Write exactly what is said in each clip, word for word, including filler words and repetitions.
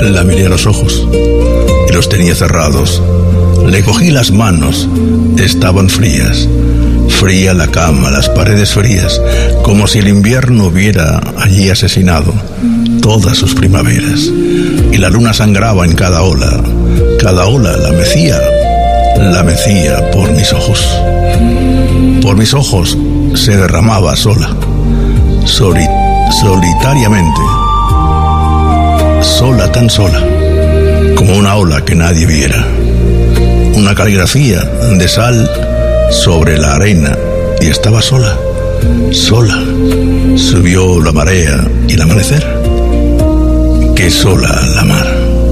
La miré a los ojos y los tenía cerrados. Le cogí las manos, estaban frías. Fría la cama, las paredes frías, como si el invierno hubiera allí asesinado todas sus primaveras. Y la luna sangraba en cada ola, cada ola la mecía, la mecía por mis ojos. Por mis ojos se derramaba sola, soli- solitariamente, sola, tan sola, como una ola que nadie viera. Una caligrafía de sal sobre la arena, y estaba sola, sola. Subió la marea y el amanecer, que sola la mar.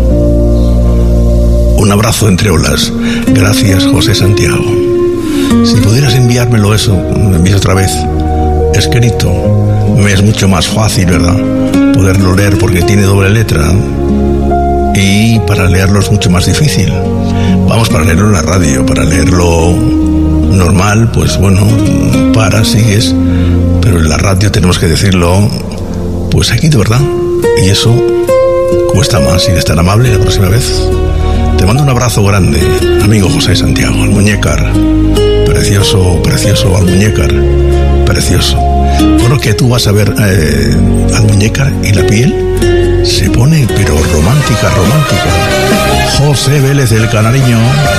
Un abrazo entre olas. Gracias, José Santiago. Si pudieras enviármelo eso, me envías otra vez escrito. Me es mucho más fácil, ¿verdad?, poderlo leer porque tiene doble letra, y para leerlo es mucho más difícil. Vamos, para leerlo en la radio, para leerlo normal, pues bueno, para, sigues, pero en la radio tenemos que decirlo, pues aquí de verdad, y eso cuesta más. Si eres tan amable la próxima vez, te mando un abrazo grande, amigo José Santiago. Almuñécar, precioso, precioso Almuñécar, precioso. Bueno, que tú vas a ver eh, Almuñécar y la piel se pone pero romántica, romántica. José Vélez del Canariño.